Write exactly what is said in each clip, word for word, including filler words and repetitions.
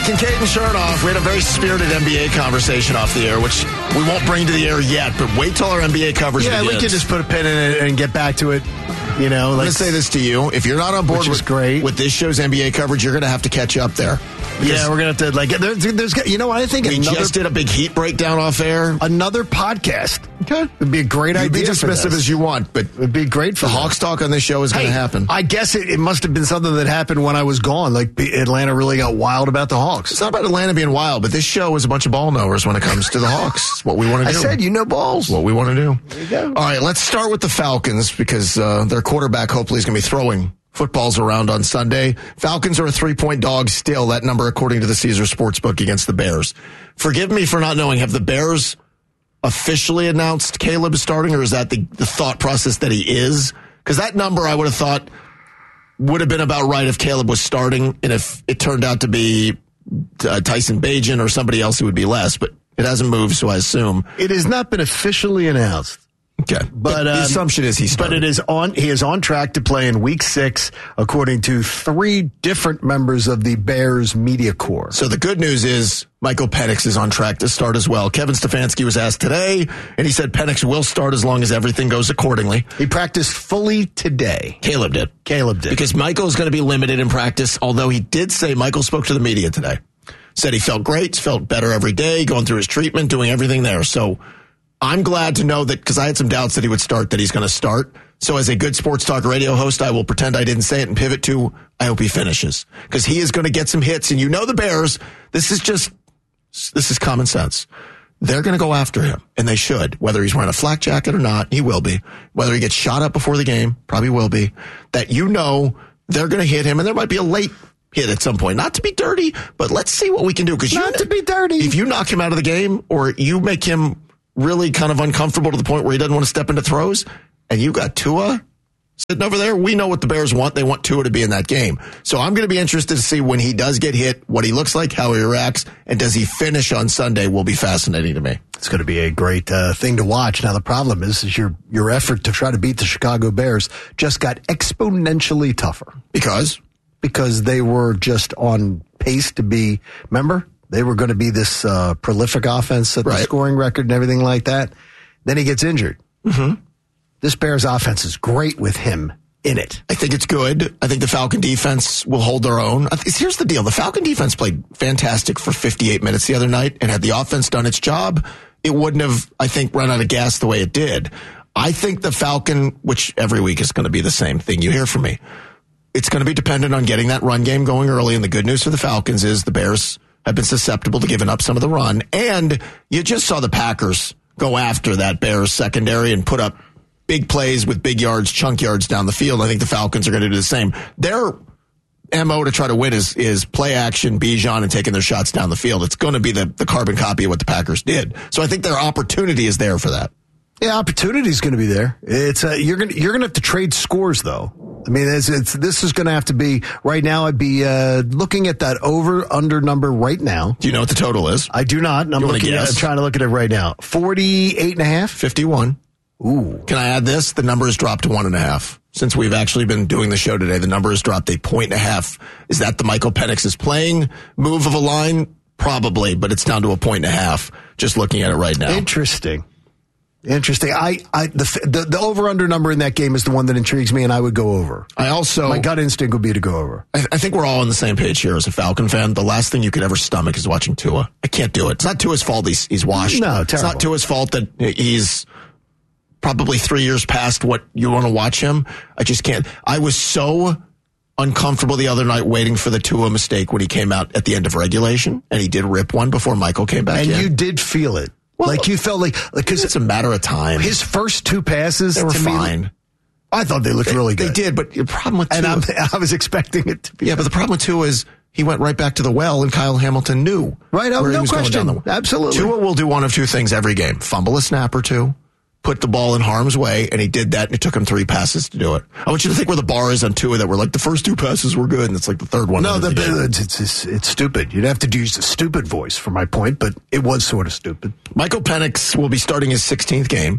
Kincaid and Chernoff. We had a very spirited N B A conversation off the air, which we won't bring to the air yet, but wait till our N B A coverage yeah, begins. we can just put a pin in it and get back to it. You know, I'm like, going to say this to you. If you're not on board with, great. with this show's N B A coverage, you're going to have to catch up there. Yeah, we're going to have to, like, there's, there's, you know what, I think we another, just did a big Heat breakdown off air. Another podcast. Okay. Would be a great You'd idea. be dismissive as you want, but it would be great for the them. Hawks talk on this show is going to hey, happen. I guess it, it must have been something that happened when I was gone. Like, Atlanta really got wild about the Hawks. It's not about Atlanta being wild, but this show is a bunch of ball knowers when it comes to the Hawks. It's what we want to do. I said, you know balls. What we want to do. There you go. All right, let's start with the Falcons because uh, their quarterback hopefully is going to be throwing footballs around on Sunday. Falcons are a three-point dog still, that number according to the Caesar Sportsbook against the Bears. Forgive me for not knowing. Have the Bears officially announced Caleb is starting, or is that the, the thought process that he is? Because that number I would have thought would have been about right if Caleb was starting, and if it turned out to be uh, Tyson Bagent or somebody else, it would be less, but it hasn't moved, so I assume. It has not been officially announced. Okay, but, but the um, assumption is he's But it is on. He is on track to play in Week Six, according to three different members of the Bears media corps. So the good news is Michael Penix is on track to start as well. Kevin Stefanski was asked today, and he said Penix will start as long as everything goes accordingly. He practiced fully today. Caleb did. Caleb did because Michael is going to be limited in practice. Although he did say Michael spoke to the media today, said he felt great, felt better every day, going through his treatment, doing everything there. So. I'm glad to know that because I had some doubts that he would start, that he's going to start. So as a good sports talk radio host, I will pretend I didn't say it and pivot to, I hope he finishes because he is going to get some hits. And you know, the Bears, this is just, this is common sense. They're going to go after him and they should, whether he's wearing a flak jacket or not. He will be. Whether he gets shot up before the game, probably will be. That, you know, they're going to hit him and there might be a late hit at some point. Not to be dirty, but let's see what we can do. Because not you, to be dirty. If you knock him out of the game or you make him really kind of uncomfortable to the point where he doesn't want to step into throws, and you got Tua sitting over there, we know what the Bears want. They want Tua to be in that game. So I'm going to be interested to see when he does get hit, what he looks like, how he reacts, and does he finish on Sunday will be fascinating to me. It's going to be a great uh, thing to watch. Now, the problem is, is your, your effort to try to beat the Chicago Bears just got exponentially tougher. Because? Because they were just on pace to be, remember? They were going to be this uh, prolific offense at the right. scoring record and everything like that. Then he gets injured. Mm-hmm. This Bears offense is great with him in it. I think it's good. I think the Falcon defense will hold their own. Here's the deal. The Falcon defense played fantastic for fifty-eight minutes the other night, and had the offense done its job, it wouldn't have, I think, run out of gas the way it did. I think the Falcon, which every week is going to be the same thing you hear from me, it's going to be dependent on getting that run game going early, and the good news for the Falcons is the Bears have been susceptible to giving up some of the run. And you just saw the Packers go after that Bears secondary and put up big plays with big yards, chunk yards down the field. I think the Falcons are going to do the same. Their M O to try to win is, is play action, Bijan, and taking their shots down the field. It's going to be the, the carbon copy of what the Packers did. So I think their opportunity is there for that. Yeah, opportunity is going to be there. It's uh, you're going you're going to have to trade scores though. I mean, it's, it's this is going to have to be right now. I'd be uh, looking at that over under number right now. Do you know what the total is? I do not. And I'm you looking at, I'm trying to look at it right now. forty-eight and a half, fifty-one. Ooh. Can I add this? The number has dropped to one and a half. Since we've actually been doing the show today, the number has dropped a point and a half. Is that the Michael Penix is playing move of a line? Probably, but it's down to a point and a half. Just looking at it right now. Interesting. Interesting. I, I, the, the, the over-under number in that game is the one that intrigues me, and I would go over. I also, my gut instinct would be to go over. I, I think we're all on the same page here as a Falcon fan. The last thing you could ever stomach is watching Tua. I can't do it. It's not Tua's fault he's, he's washed. No, terrible. It's not Tua's fault that he's probably three years past what you want to watch him. I just can't. I was so uncomfortable the other night waiting for the Tua mistake when he came out at the end of regulation, and he did rip one before Michael came back and in. And you did feel it. Well, like you felt like, because it's a matter of time. His first two passes, they were to fine. Me, I thought they looked they, really good. They did, but the problem with Tua, and I'm, I was expecting it to be. Yeah, but the problem with Tua is he went right back to the well, and Kyle Hamilton knew. Right, oh, where no he was question. Going down the, Absolutely. Tua will do one of two things every game: fumble a snap or two, put the ball in harm's way, and he did that, and it took him three passes to do it. I want you to think where the bar is on Tua, that were like the first two passes were good, and it's like the third one. No, the, the it's, it's, it's stupid. You'd have to use a stupid voice for my point, but it was sort of stupid. Michael Penix will be starting his sixteenth game.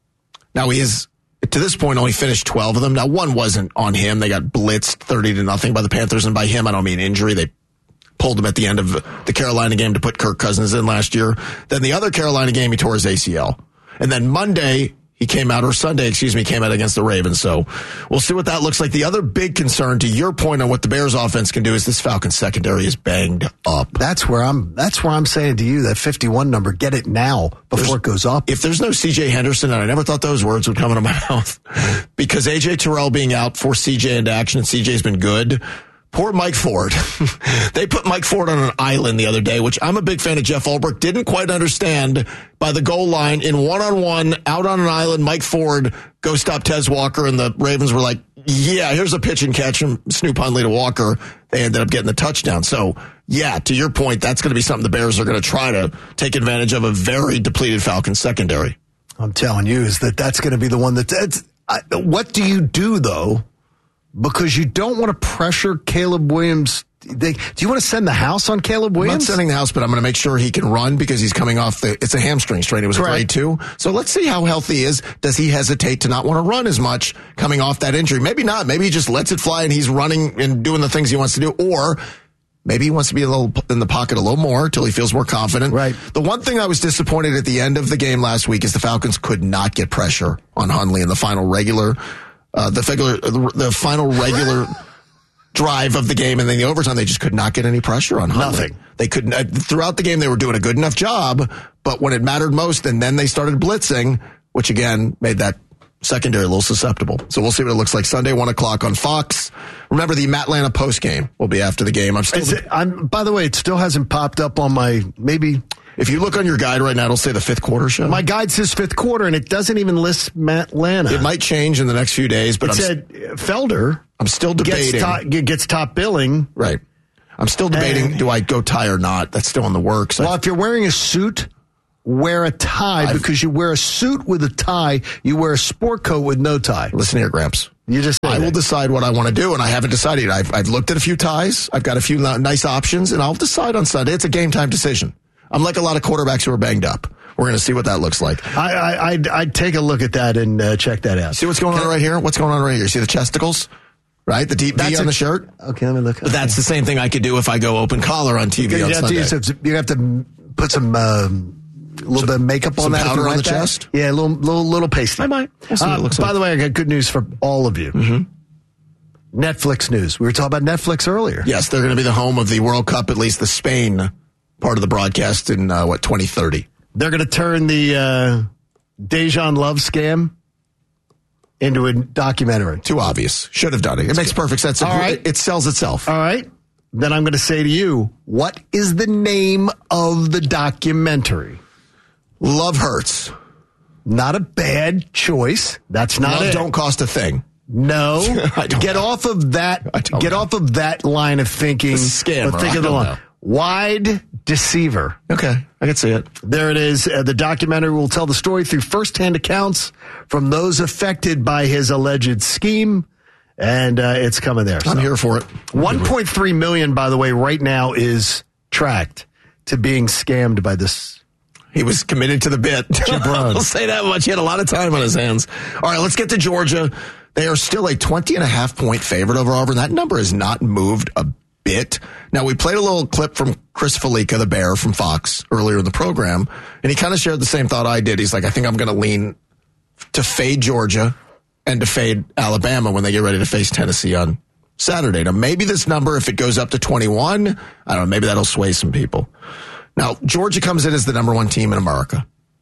Now, he is, to this point, only finished twelve of them. Now, one wasn't on him. They got blitzed thirty to nothing by the Panthers, and by him, I don't mean injury. They pulled him at the end of the Carolina game to put Kirk Cousins in last year. Then the other Carolina game, he tore his A C L. And then Monday, he came out, or Sunday, excuse me, came out against the Ravens. So we'll see what that looks like. The other big concern, to your point on what the Bears offense can do, is this Falcons secondary is banged up. That's where I'm, that's where I'm saying to you, that fifty-one number, get it now before there's, it goes up. If there's no C J Henderson, and I never thought those words would come into my mouth, because A J Terrell being out forced C J into action, and C J's been good. Poor Mike Ford. They put Mike Ford on an island the other day, which I'm a big fan of. Jeff Ulbrich didn't quite understand. By the goal line, in one-on-one, out on an island, Mike Ford, go stop Tez Walker, and the Ravens were like, yeah, here's a pitch and catch from Snoop Hundley to Walker. They ended up getting the touchdown. So, yeah, to your point, that's going to be something the Bears are going to try to take advantage of, a very depleted Falcons secondary. I'm telling you, is that that's going to be the one that, that's, I, what do you do, though? Because you don't want to pressure Caleb Williams. They, do you want to send the house on Caleb Williams? I'm not sending the house, but I'm going to make sure he can run, because he's coming off the, it's a hamstring strain. It was Correct. a grade two. So let's see how healthy he is. Does he hesitate to not want to run as much coming off that injury? Maybe not. Maybe he just lets it fly and he's running and doing the things he wants to do. Or maybe he wants to be a little in the pocket a little more until he feels more confident. Right. The one thing I was disappointed at the end of the game last week is the Falcons could not get pressure on Hundley in the final regular Uh, the, regular, the final regular drive of the game, and then the overtime, they just could not get any pressure on Hundley. Nothing. They couldn't. Uh, throughout the game, they were doing a good enough job, but when it mattered most, and then they started blitzing, which again made that secondary a little susceptible. So we'll see what it looks like Sunday, one o'clock on Fox. Remember, the Atlanta post game will be after the game. I'm still. It, I'm, by the way, it still hasn't popped up on my maybe. If you look on your guide right now, it'll say the fifth quarter show. My guide says fifth quarter, and it doesn't even list Atlanta. It might change in the next few days, but it I'm, said Felder. I'm still debating. Gets top, gets top billing. Right. I'm still debating, and, do I go tie or not? That's still in the works. Well, I, if you're wearing a suit, wear a tie, I've, because you wear a suit with a tie, you wear a sport coat with no tie. Listen here, Gramps. You just I that. will decide what I want to do, and I haven't decided. I've, I've looked at a few ties. I've got a few nice options, and I'll decide on Sunday. It's a game time decision. I'm like a lot of quarterbacks who are banged up. We're going to see what that looks like. I, I, I'd, I'd take a look at that and uh, check that out. See what's going on right here? What's going on right here? See the chesticles? Right? The deep V on the shirt? Okay, let me look. But that's the same thing I could do if I go open collar on T V on you Sunday. Have to, you have to put some, um, a little some, bit of makeup on that. Some powder on the that. chest? Yeah, a little, little, little pasty. I might. We'll see uh, what it looks by like. the way, I got good news for all of you. Mm-hmm. Netflix news. We were talking about Netflix earlier. Yes, they're going to be the home of the World Cup, at least the Spain part of the broadcast in, uh, what, twenty thirty. They're going to turn the uh, Dejan Love scam into a documentary. Too obvious. Should have done it. It makes perfect sense. All right. It sells itself. All right. Then I'm going to say to you, what is the name of the documentary? Love Hurts. Not a bad choice. That's not Love it. Don't cost a thing. No. I don't get know. off of that. I don't get know. off of that line of thinking. Scammer. But think of the line. Know. Wide Deceiver. Okay, I can see it. There it is. Uh, the documentary will tell the story through firsthand accounts from those affected by his alleged scheme, and uh, it's coming there. I'm so. here for it. one point three million, by the way, right now is tracked to being scammed by this. He was committed to the bit. I'll say that much. He had a lot of time on his hands. All right, let's get to Georgia. They are still a twenty and a half point favorite over Auburn. That number has not moved a bit. Now, we played a little clip from Chris Felica, the Bear from Fox, earlier in the program, and he kind of shared the same thought I did. He's like, I think I'm going to lean to fade Georgia and to fade Alabama when they get ready to face Tennessee on Saturday. Now, maybe this number, if it goes up to twenty-one, I don't know, maybe that'll sway some people. Now, Georgia comes in as the number one team in America,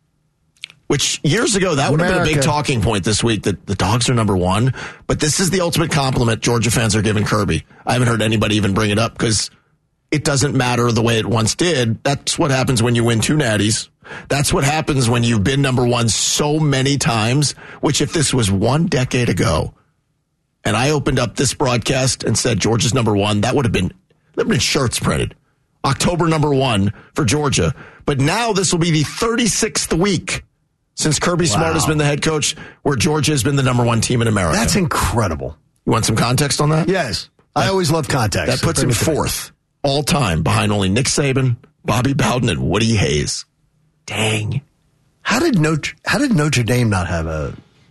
which years ago, that would America. have been a big talking point this week, that the Dogs are number one. But this is the ultimate compliment Georgia fans are giving Kirby. I haven't heard anybody even bring it up because it doesn't matter the way it once did. That's what happens when you win two natties. That's what happens when you've been number one so many times, which if this was one decade ago, and I opened up this broadcast and said Georgia's number one, that would have been, there would have been shirts printed. October number one for Georgia. But now this will be the thirty-sixth week since Kirby wow. Smart has been the head coach where Georgia has been the number one team in America. That's incredible. You want some context on that? Yes. That, I always love context. That puts him fourth all time behind only Nick Saban, Bobby Bowden, and Woody Hayes. Dang. How did Notre, how did Notre Dame not have a...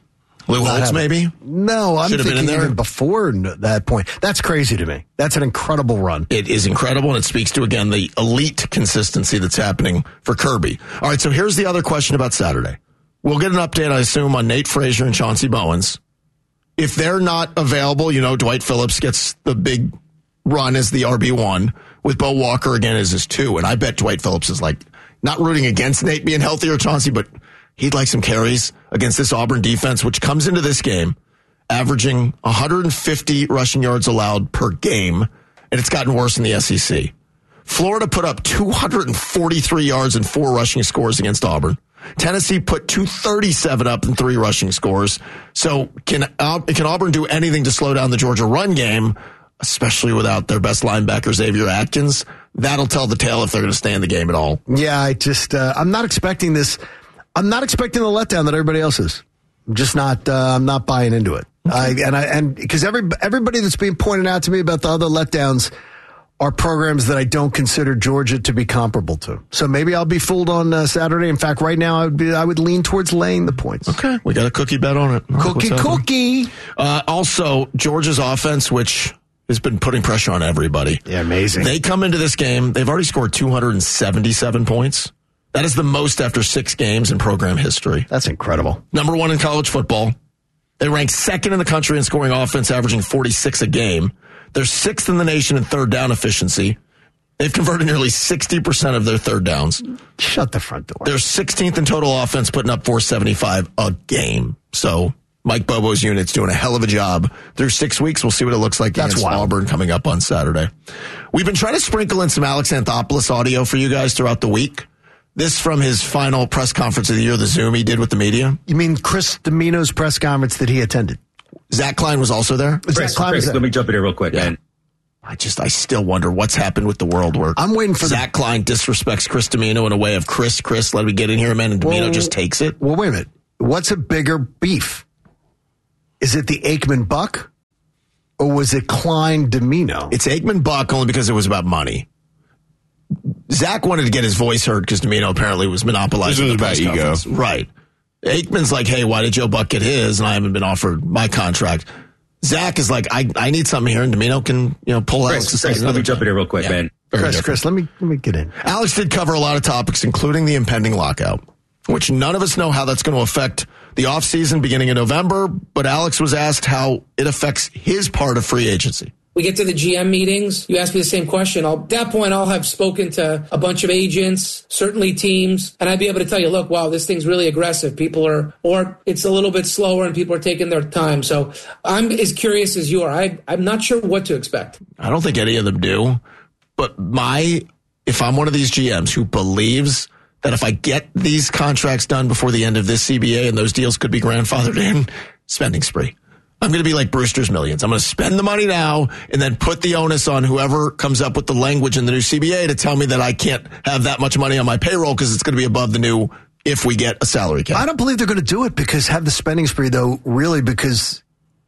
Lou Holtz, maybe? No, I'm Should've thinking been in there. even before that point. That's crazy to me. That's an incredible run. It is incredible, and it speaks to, again, the elite consistency that's happening for Kirby. All right, so here's the other question about Saturday. We'll get an update, I assume, on Nate Frazier and Chauncey Bowens. If they're not available, you know, Dwight Phillips gets the big run as the R B one, with Bo Walker again as his two, and I bet Dwight Phillips is like, not rooting against Nate being healthy or Chauncey, but he'd like some carries against this Auburn defense, which comes into this game averaging one hundred fifty rushing yards allowed per game, and it's gotten worse in the S E C. Florida put up two hundred forty-three yards and four rushing scores against Auburn. Tennessee put two thirty-seven up and three rushing scores. So can, uh, can Auburn do anything to slow down the Georgia run game, especially without their best linebacker, Xavier Atkins? That'll tell the tale if they're going to stay in the game at all. Yeah, I just, uh, I'm not expecting this. I'm not expecting the letdown that everybody else is. I'm just not, uh, I'm not buying into it. Okay. I, and I, and because every, everybody that's being pointed out to me about the other letdowns are programs that I don't consider Georgia to be comparable to. So maybe I'll be fooled on uh, Saturday. In fact, right now I would be, I would lean towards laying the points. Okay. We got a cookie bet on it. Cookie, cookie. Uh, also, Georgia's offense, which has been putting pressure on everybody. Yeah, amazing. They come into this game, they've already scored two hundred seventy-seven points. That is the most after six games in program history. That's incredible. Number one in college football. They rank second in the country in scoring offense, averaging forty-six a game. They're sixth in the nation in third down efficiency. They've converted nearly sixty percent of their third downs. Shut the front door. They're sixteenth in total offense, putting up four seventy-five a game. So Mike Bobo's unit's doing a hell of a job. Through six weeks, we'll see what it looks like That's against wild. Auburn coming up on Saturday. We've been trying to sprinkle in some Alex Anthopoulos audio for you guys throughout the week. This from his final press conference of the year, the Zoom he did with the media. You mean Chris Domino's press conference that he attended? Zach Klein was also there. Chris, Zach Klein Chris, was there. let me jump in here real quick, Yeah. man. I just, I still wonder what's happened with the world where I'm waiting for Zach the, Klein disrespects Chris Domino in a way of Chris, Chris, let me get in here, man, and Domino Well, just takes it. Well, wait a minute. What's a bigger beef? Is it the Aikman Buck or was it Klein Domino? It's Aikman Buck only because it was about money. Zach wanted to get his voice heard because Domino apparently was monopolizing This the was press about ego. conference. Right. Aikman's like, hey, why did Joe Buck get his and I haven't been offered my contract? Zach is like, I, I need something here, and Domino can, you know, pull Chris, Alex. Chris, let me jump in here real quick, Yeah. man. Very Chris, different. Chris, let me let me get in. Alex did cover a lot of topics, including the impending lockout, which none of us know how that's going to affect the offseason beginning in November, but Alex was asked how it affects his part of free agency. We get to the G M meetings. You ask me the same question. I'll, at that point, I'll have spoken to a bunch of agents, certainly teams, and I'd be able to tell you, look, wow, this thing's really aggressive. People are, or it's a little bit slower and people are taking their time. So I'm as curious as you are. I, I'm not sure what to expect. I don't think any of them do, but my, if I'm one of these G Ms who believes that if I get these contracts done before the end of this C B A and those deals could be grandfathered in, spending spree. I'm going to be like Brewster's Millions. I'm going to spend the money now and then put the onus on whoever comes up with the language in the new C B A to tell me that I can't have that much money on my payroll because it's going to be above the new if we get a salary cap. I don't believe they're going to do it because have the spending spree, though, really, because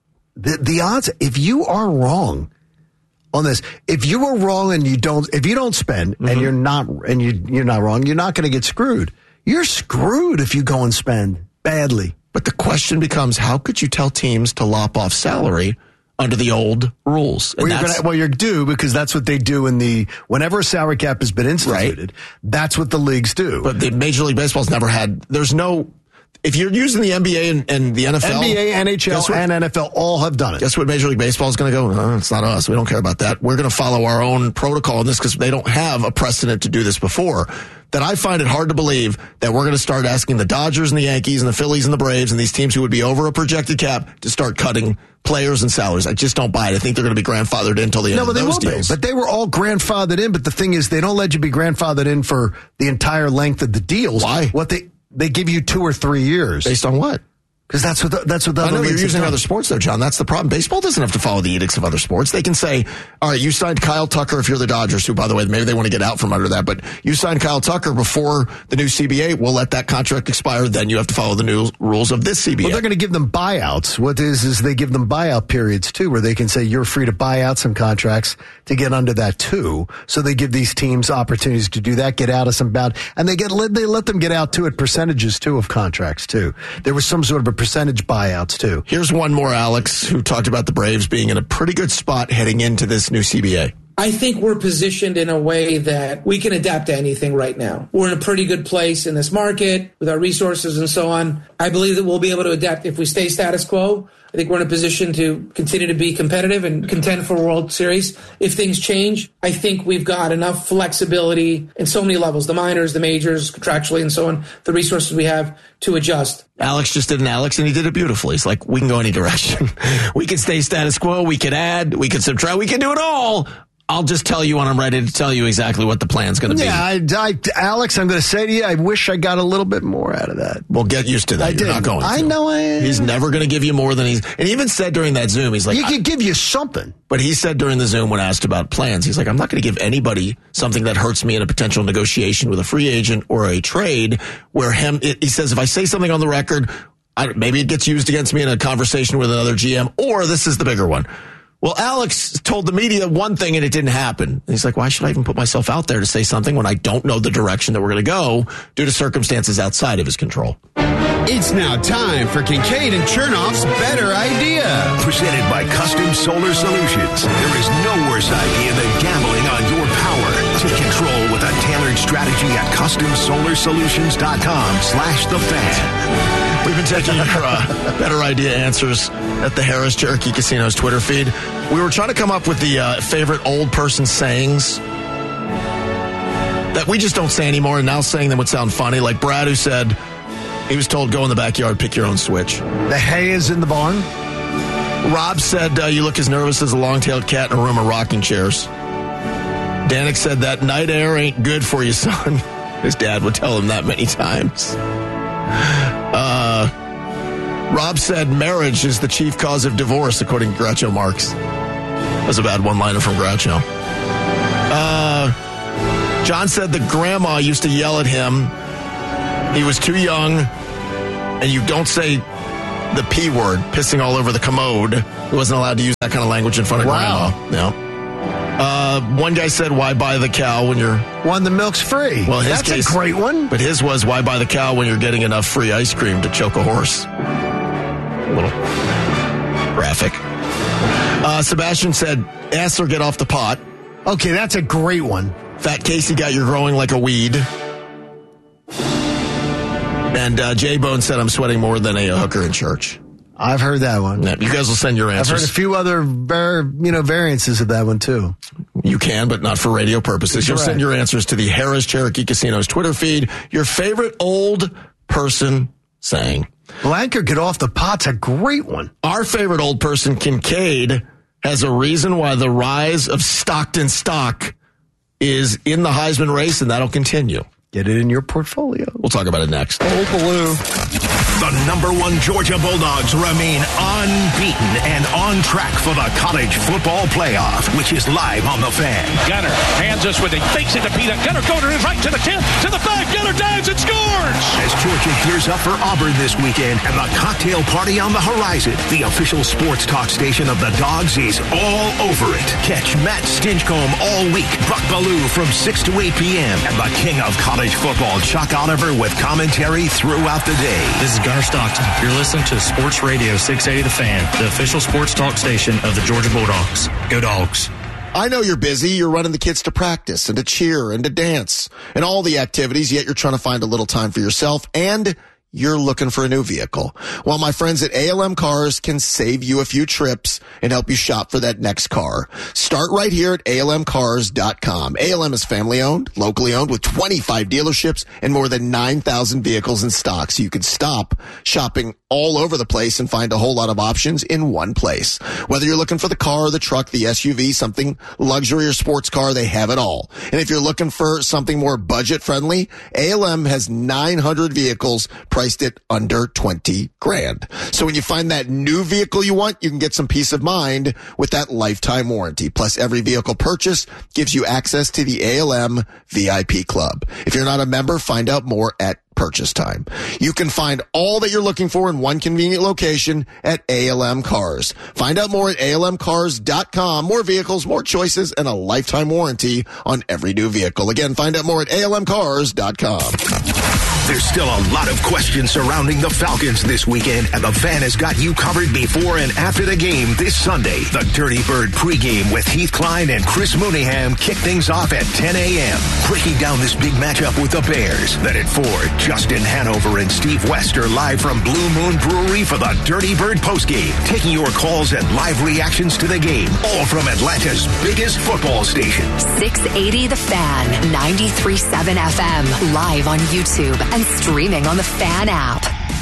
the the odds, if you are wrong on this, if you are wrong and you don't, if you don't spend mm-hmm. and you're not, and you, you're not wrong, you're not going to get screwed. You're screwed if you go and spend badly. But the question becomes, how could you tell teams to lop off salary under the old rules? And well, you're gonna, well, you're due because that's what they do in the, whenever a salary cap has been instituted, right. That's what the leagues do. But the Major League Baseball's never had, there's no, if you're using the N B A and, and the N F L. N B A, N H L, what, and N F L all have done it. Guess what Major League Baseball is going to go? No, it's not us. We don't care about that. We're going to follow our own protocol in this because they don't have a precedent to do this before. That I find it hard to believe that we're going to start asking the Dodgers and the Yankees and the Phillies and the Braves and these teams who would be over a projected cap to start cutting players and salaries. I just don't buy it. I think they're going to be grandfathered in until the end no, but of they those will deals. Be. But they were all grandfathered in. But the thing is, they don't let you be grandfathered in for the entire length of the deals. Why? What they they give you two or three years based on what? Because that's what the, that's what the I other know you're leagues using have done. other sports though, John. That's the problem. Baseball doesn't have to follow the edicts of other sports. They can say, all right, you signed Kyle Tucker if you're the Dodgers, who, by the way, maybe they want to get out from under that, but you signed Kyle Tucker before the new C B A. We'll let that contract expire. Then you have to follow the new rules of this C B A. Well, they're going to give them buyouts. What is, is they give them buyout periods too, where they can say you're free to buy out some contracts to get under that too. So they give these teams opportunities to do that, get out of some bound, and they get, they let them get out too at percentages too of contracts too. There was some sort of a percentage buyouts, too. Here's one more, Alex, who talked about the Braves being in a pretty good spot heading into this new C B A. I think we're positioned in a way that we can adapt to anything right now. We're in a pretty good place in this market with our resources and so on. I believe that we'll be able to adapt if we stay status quo. I think we're in a position to continue to be competitive and contend for a World Series. If things change, I think we've got enough flexibility in so many levels, the minors, the majors, contractually and so on, the resources we have to adjust. Alex just did an Alex, and he did it beautifully. He's like, we can go any direction. We can stay status quo. We can add. We can subtract. We can do it all. I'll just tell you when I'm ready to tell you exactly what the plan's going to yeah, be. Yeah, I, I, Alex, I'm going to say to you, I wish I got a little bit more out of that. Well, get used to that. I You're did. not going to. I know I am. He's never going to give you more than he's... And he even said during that Zoom, he's like... He could give you something. But he said during the Zoom when asked about plans, he's like, I'm not going to give anybody something that hurts me in a potential negotiation with a free agent or a trade where him... It, he says, if I say something on the record, I, maybe it gets used against me in a conversation with another G M, or this is the bigger one. Well, Alex told the media one thing and it didn't happen. And he's like, why should I even put myself out there to say something when I don't know the direction that we're going to go due to circumstances outside of his control? It's now time for Kincaid and Chernoff's Better Idea. Presented by Custom Solar Solutions. There is no worse idea than gambling on your power. Take control with a tailored strategy at custom solar solutions dot com slash the fan. We've been taking your uh, Better Idea answers at the Harris Cherokee Casino's Twitter feed. We were trying to come up with the uh, favorite old person sayings that we just don't say anymore, and now saying them would sound funny. Like Brad, who said he was told, go in the backyard, pick your own switch. The hay is in the barn. Rob said, uh, you look as nervous as a long-tailed cat in a room of rocking chairs. Danik said, that night air ain't good for you, son. His dad would tell him that many times. Uh, Rob said marriage is the chief cause of divorce, according to Groucho Marx. That's a bad one-liner from Groucho. Uh, John said that grandma used to yell at him. He was too young, and you don't say the P word, pissing all over the commode. He wasn't allowed to use that kind of language in front of wow. grandma. No. Uh, one guy said, why buy the cow when you're... One, the milk's free. Well, his That's case, a great one. But his was, why buy the cow when you're getting enough free ice cream to choke a horse? A little graphic. Uh, Sebastian said, ass or get off the pot. Okay, that's a great one. Fat Casey got you growing like a weed. And uh, J-Bone said, I'm sweating more than a, a hooker in church. I've heard that one. Yeah, you guys will send your answers. I've heard a few other var- you know, variances of that one, too. You can, but not for radio purposes. You'll send your answers to the Harris Cherokee Casino's Twitter feed. Your favorite old person saying. Blanker, get off the pot's a great one. Our favorite old person, Kincaid, has a reason why the rise of Stockton stock is in the Heisman race, and that'll continue. Get it in your portfolio. We'll talk about it next. Old Blue. The number one Georgia Bulldogs remain unbeaten and on track for the college football playoff, which is live on the Fan. Gunner hands us with it, fakes it to Peter. Gunner going to his right to the ten, to the five. Gunner dives and scores. As Georgia gears up for Auburn this weekend and the cocktail party on the horizon, the official sports talk station of the Dogs is all over it. Catch Matt Stinchcomb all week, Buck Ballou from six to eight p.m. and the king of college football, Chuck Oliver, with commentary throughout the day. This is Gunner Stockton. You're listening to Sports Radio six eighty The Fan, the official sports talk station of the Georgia Bulldogs. Go Dogs. I know you're busy. You're running the kids to practice and to cheer and to dance and all the activities, yet you're trying to find a little time for yourself and you're looking for a new vehicle. Well, my friends at A L M Cars can save you a few trips and help you shop for that next car. Start right here at A L M cars dot com. A L M is family owned, locally owned with twenty-five dealerships and more than nine thousand vehicles in stock. So you can stop shopping all over the place and find a whole lot of options in one place. Whether you're looking for the car, the truck, the S U V, something luxury or sports car, they have it all. And if you're looking for something more budget friendly, A L M has nine hundred vehicles priced at under twenty grand. So when you find that new vehicle you want, you can get some peace of mind with that lifetime warranty. Plus, every vehicle purchase gives you access to the A L M V I P club. If you're not a member, find out more at purchase time. You can find all that you're looking for in one convenient location at A L M Cars. Find out more at A L M cars dot com. More vehicles, more choices, and a lifetime warranty on every new vehicle. Again, find out more at A L M cars dot com. There's still a lot of questions surrounding the Falcons this weekend, and the Fan has got you covered before and after the game this Sunday. The Dirty Bird pregame with Heath Klein and Chris Mooneyham kick things off at ten a.m. Breaking down this big matchup with the Bears. Then at four, Justin Hanover and Steve Wester live from Blue Moon Brewery for the Dirty Bird postgame, taking your calls and live reactions to the game, all from Atlanta's biggest football station. six eighty The Fan, ninety-three point seven F M, live on YouTube and streaming on the Fan app.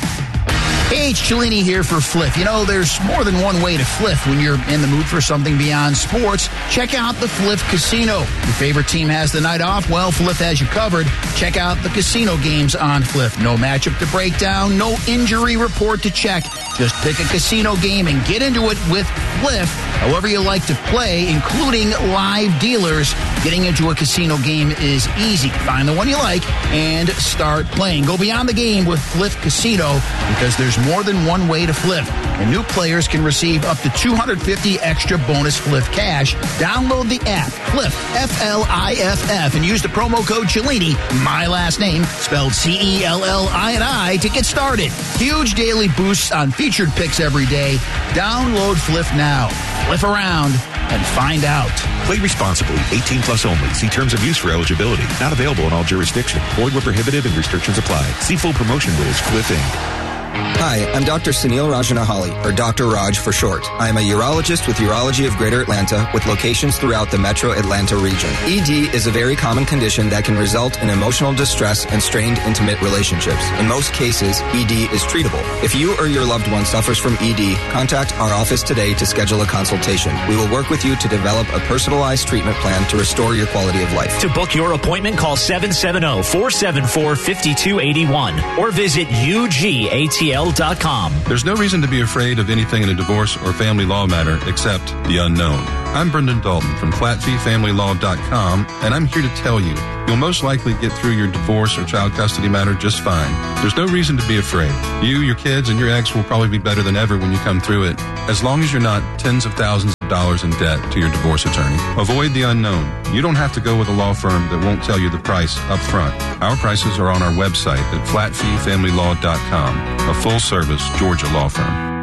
Hey, it's Cellini here for Fliff. You know, there's more than one way to Fliff when you're in the mood for something beyond sports. Check out the Fliff Casino. Your favorite team has the night off? Well, Fliff has you covered. Check out the casino games on Fliff. No matchup to break down, no injury report to check. Just pick a casino game and get into it with Fliff, however you like to play, including live dealers. Getting into a casino game is easy. Find the one you like and start playing. Go beyond the game with Fliff Casino because there's more than one way to Fliff. And new players can receive up to two hundred fifty extra bonus Fliff cash. Download the app, Fliff, F L I F F, and use the promo code Cellini, my last name, spelled C E L L I N I, to get started. Huge daily boosts on featured picks every day. Download Fliff now. Fliff around and find out. Play responsibly. eighteen plus only. See terms of use for eligibility. Not available in all jurisdictions. Void where prohibited and restrictions apply. See full promotion rules. Fliff Incorporated. Hi, I'm Doctor Sunil Rajanahali, or Doctor Raj for short. I am a urologist with Urology of Greater Atlanta with locations throughout the metro Atlanta region. E D is a very common condition that can result in emotional distress and strained intimate relationships. In most cases, E D is treatable. If you or your loved one suffers from E D, contact our office today to schedule a consultation. We will work with you to develop a personalized treatment plan to restore your quality of life. To book your appointment, call seven seven zero, four seven four, five two eight one or visit U G A T L dot com. There's no reason to be afraid of anything in a divorce or family law matter except the unknown. I'm Brendan Dalton from flat fee family law dot com, and I'm here to tell you you'll most likely get through your divorce or child custody matter just fine. There's no reason to be afraid. You, your kids, and your ex will probably be better than ever when you come through it, as long as you're not tens of thousands of dollars in debt to your divorce attorney. Avoid the unknown. You don't have to go with a law firm that won't tell you the price up front. Our prices are on our website at flat fee family law dot com, a full-service Georgia law firm.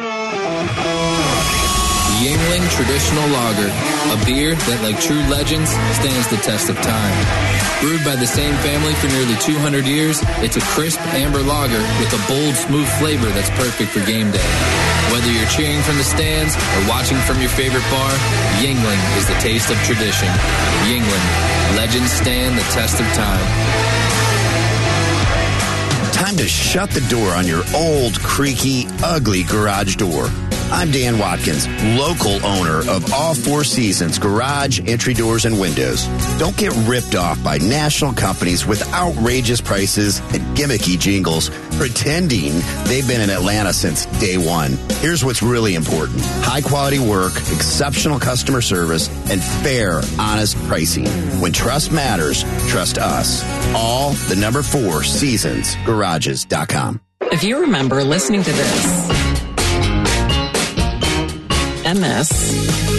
Yuengling Traditional Lager, a beer that, like true legends, stands the test of time. Brewed by the same family for nearly two hundred years, it's a crisp amber lager with a bold, smooth flavor that's perfect for game day. Whether you're cheering from the stands or watching from your favorite bar, Yuengling is the taste of tradition. Yuengling, legends stand the test of time. Time to shut the door on your old, creaky, ugly garage door. I'm Dan Watkins, local owner of All Four Seasons Garage, Entry Doors, and Windows. Don't get ripped off by national companies with outrageous prices and gimmicky jingles, pretending they've been in Atlanta since day one. Here's what's really important. High-quality work, exceptional customer service, and fair, honest pricing. When trust matters, trust us. All the number four seasons garages dot com. If you remember listening to this, M S,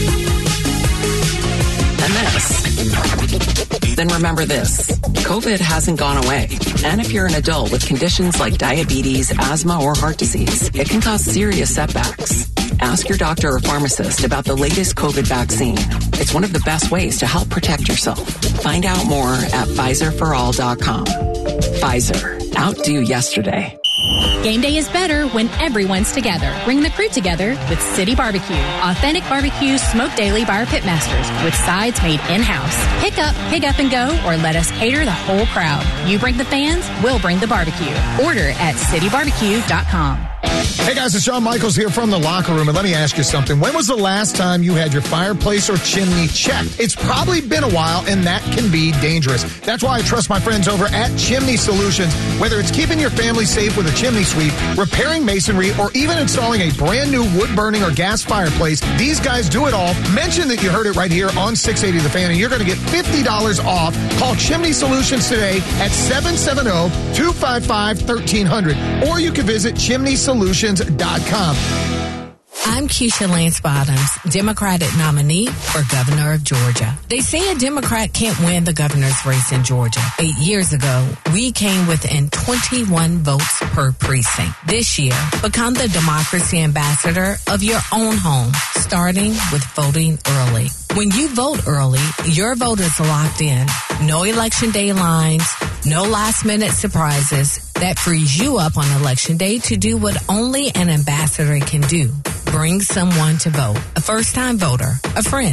M S, then remember this. COVID hasn't gone away. And if you're an adult with conditions like diabetes, asthma, or heart disease, it can cause serious setbacks. Ask your doctor or pharmacist about the latest COVID vaccine. It's one of the best ways to help protect yourself. Find out more at Pfizer for all dot com. Pfizer. Outdo yesterday. Game day is better when everyone's together. Bring the crew together with City Barbecue. Authentic barbecue smoked daily by our pitmasters with sides made in-house. Pick up, pick up and go, or let us cater the whole crowd. You bring the fans, we'll bring the barbecue. Order at city barbecue dot com. Hey guys, it's Shawn Michaels here from the locker room, and let me ask you something. When was the last time you had your fireplace or chimney checked? It's probably been a while, and that can be dangerous. That's why I trust my friends over at Chimney Solutions. Whether it's keeping your family safe with a chimney sweep, repairing masonry, or even installing a brand new wood-burning or gas fireplace, these guys do it all. Mention that you heard it right here on six eighty The Fan, and you're going to get fifty dollars off. Call Chimney Solutions today at seven seven zero, two five five, one three zero zero, or you can visit chimney solutions dot com. I'm Keisha Lance Bottoms, Democratic nominee for governor of Georgia. They say a Democrat can't win the governor's race in Georgia. Eight years ago, we came within twenty-one votes per precinct. This year, become the democracy ambassador of your own home, starting with voting early. When you vote early, your vote is locked in. No election day lines, no last-minute surprises. That frees you up on election day to do what only an ambassador can do. Bring someone to vote. A first-time voter, a friend.